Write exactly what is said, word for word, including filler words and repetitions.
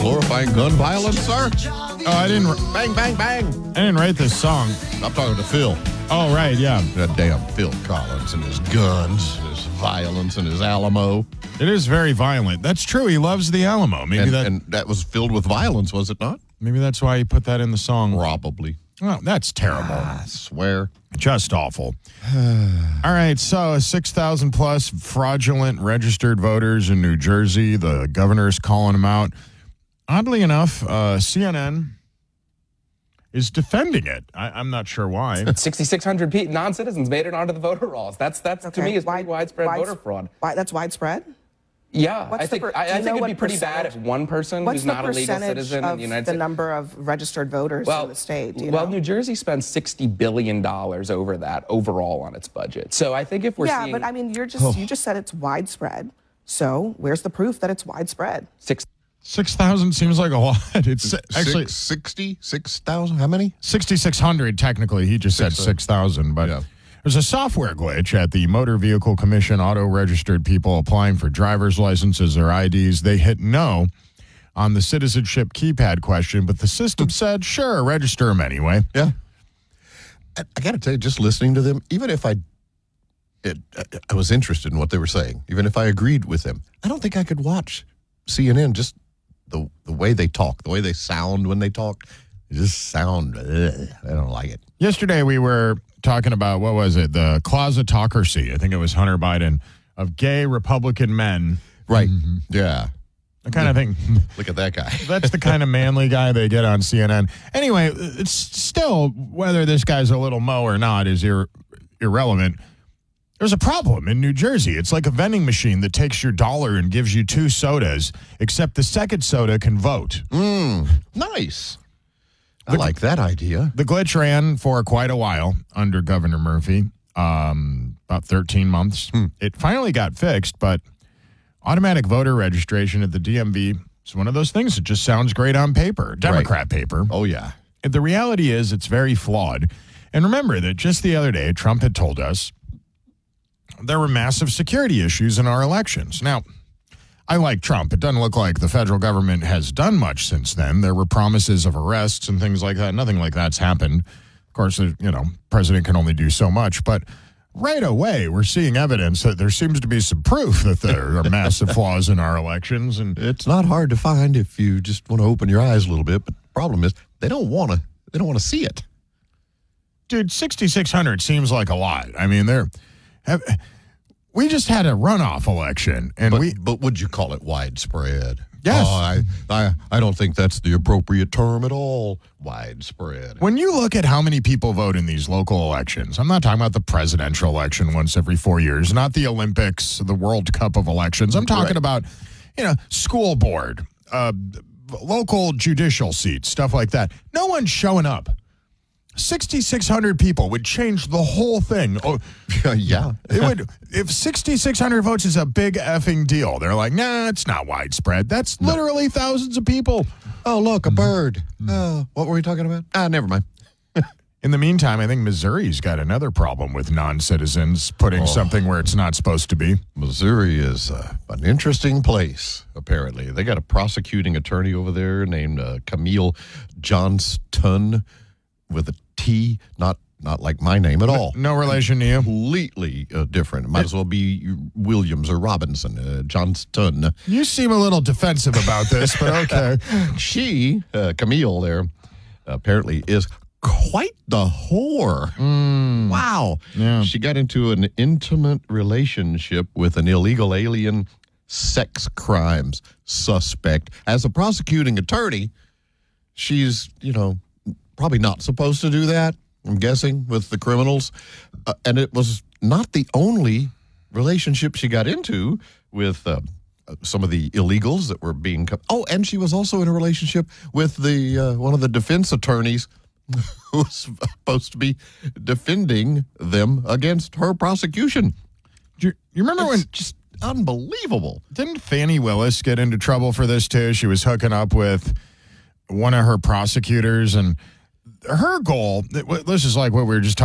glorifying gun violence, sir? Oh, I didn't. Bang, bang, bang. I didn't write this song. I'm talking to Phil. Oh, right, yeah. That damn Phil Collins and his guns, his violence, and his Alamo. It is very violent. That's true. He loves the Alamo. Maybe and, that. and that was filled with violence, was it not? Maybe that's why he put that in the song. Probably. Oh, that's terrible. I swear. Just awful. All right, so six thousand plus fraudulent registered voters in New Jersey. The governor's calling them out. Oddly enough, uh, C N N is defending it. I, I'm not sure why. sixty-six hundred pe- non-citizens made it onto the voter rolls. That's, that's Okay. to me, is Wide- widespread wide- voter fraud. Why, that's widespread? Yeah, What's I the think, per- I, do I you think know it'd what be pretty bad if percentage- one person What's who's the not a legal percentage citizen of in the United the States. number of registered voters Well, in the state? Do you well, know? New Jersey spends sixty billion dollars over that overall on its budget. So I think if we're yeah, seeing but I mean, you're just you just said it's widespread. So where's the proof that it's widespread? six six thousand seems like a lot. It's actually Six, sixty, six thousand, how many? sixty-six hundred technically. He just said six thousand, but Yeah. there's a software glitch at the Motor Vehicle Commission. Auto-registered people applying for driver's licenses or I Ds, they hit no on the citizenship keypad question, but the system said, sure, register them anyway. Yeah. I, I got to tell you, just listening to them, even if I it, I was interested in what they were saying, even if I agreed with them, I don't think I could watch C N N. Just the the way they talk, the way they sound when they talk, they just sound, ugh, I don't like it. Yesterday we were talking about, what was it, the closetocracy, I think it was Hunter Biden, of gay Republican men. Right. Yeah. The kind of thing. Look at that guy. That's the kind of manly guy they get on C N N. Anyway, it's still, whether this guy's a little mo or not is ir- irrelevant. There's a problem in New Jersey. It's like a vending machine that takes your dollar and gives you two sodas, except the second soda can vote. Mm, nice. I like that idea. The glitch ran for quite a while under Governor Murphy, um, about thirteen months. Hmm. It finally got fixed, but automatic voter registration at the D M V is one of those things that just sounds great on paper, Democrat paper. Oh, yeah. And the reality is it's very flawed. And remember that just the other day, Trump had told us there were massive security issues in our elections. Now, I like Trump. It doesn't look like the federal government has done much since then. There were promises of arrests and things like that. Nothing like that's happened. Of course, you know, president can only do so much. But right away, we're seeing evidence that there seems to be some proof that there are massive flaws in our elections. And It's not hard to find if you just want to open your eyes a little bit. But the problem is they don't want to. They don't want to see it. dude, sixty-six hundred seems like a lot. I mean, they're have, we just had a runoff election, and But, we but would you call it widespread? Yes. Oh, I, I, I don't think that's the appropriate term at all. Widespread. when you look at how many people vote in these local elections, I'm not talking about the presidential election once every four years, not the Olympics, the World Cup of elections. I'm talking Right. about, you know, school board, uh, local judicial seats, stuff like that. No one's showing up. sixty-six hundred people would change the whole thing. Oh, yeah. it would if sixty-six hundred votes is a big effing deal. They're like, nah, it's not widespread. That's literally thousands of people. Oh, look, a bird. Oh, what were we talking about? Ah, never mind. In the meantime, I think Missouri's got another problem with non-citizens putting something where it's not supposed to be. Missouri is uh, an interesting place, apparently. They got a prosecuting attorney over there named uh, Camille Johnston with a T, not not like my name at all. No relation to you. Completely uh, different. Might as well be Williams or Robinson, uh, Johnston. You seem a little defensive about this, but okay. She, uh, Camille there, apparently is quite the whore. Wow. Yeah. She got into an intimate relationship with an illegal alien sex crimes suspect. As a prosecuting attorney, she's, you know, probably not supposed to do that, I'm guessing, with the criminals. Uh, and it was not the only relationship she got into with uh, some of the illegals that were being... Co- oh, and she was also in a relationship with the uh, one of the defense attorneys who was supposed to be defending them against her prosecution. Do you, you remember when... It's just unbelievable. Didn't Fannie Willis get into trouble for this, too? She was hooking up with one of her prosecutors, and her goal... This is like what we were just talking